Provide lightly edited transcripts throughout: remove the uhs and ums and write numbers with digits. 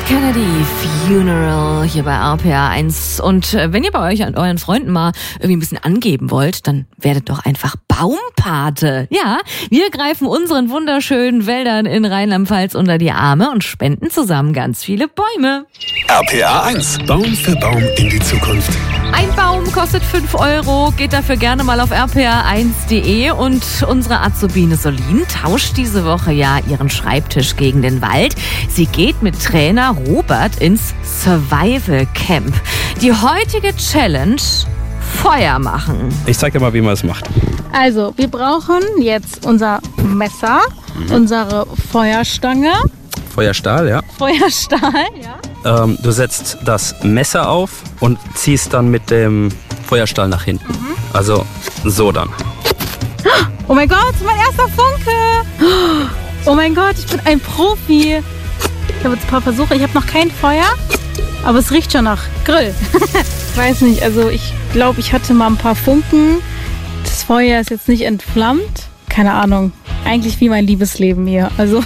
Kennedy Funeral hier bei RPA 1. Und wenn ihr bei euch und euren Freunden mal irgendwie ein bisschen angeben wollt, dann werdet doch einfach Baumpate. Ja, wir greifen unseren wunderschönen Wäldern in Rheinland-Pfalz unter die Arme und spenden zusammen ganz viele Bäume. RPA 1. Baum für Baum in die Zukunft. Ein Baum kostet 5 €. Geht dafür gerne mal auf rpa1.de. Und unsere Azubine Solin tauscht diese Woche ja ihren Schreibtisch gegen den Wald. Sie geht mit Trainer Robert ins Survival Camp. Die heutige Challenge: Feuer machen. Ich zeig dir mal, wie man es macht. Also, wir brauchen jetzt unser Messer, unsere Feuerstange. Feuerstahl, ja. Feuerstahl, ja. Du setzt das Messer auf und ziehst dann mit dem Feuerstahl nach hinten. Also so dann. Oh mein Gott, mein erster Funke. Oh mein Gott, ich bin ein Profi. Ich habe jetzt ein paar Versuche. Ich habe noch kein Feuer, aber es riecht schon nach Grill. Ich weiß nicht, also ich glaube, ich hatte mal ein paar Funken. Das Feuer ist jetzt nicht entflammt. Keine Ahnung. Eigentlich wie mein Liebesleben hier. Also...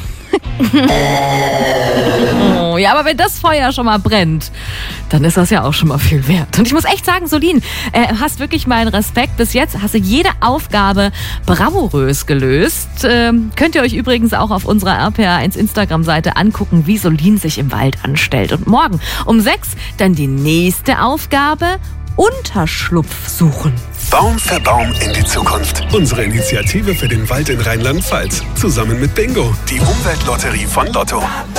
Oh, ja, aber wenn das Feuer schon mal brennt, dann ist das ja auch schon mal viel wert. Und ich muss echt sagen, Solin, hast wirklich meinen Respekt. Bis jetzt hast du jede Aufgabe bravourös gelöst. Könnt ihr euch übrigens auch auf unserer RPA1 Instagram-Seite angucken, wie Solin sich im Wald anstellt. Und morgen um 6 dann die nächste Aufgabe: Unterschlupf suchen. Baum für Baum in die Zukunft. Unsere Initiative für den Wald in Rheinland-Pfalz. Zusammen mit Bingo, die Umweltlotterie von Lotto.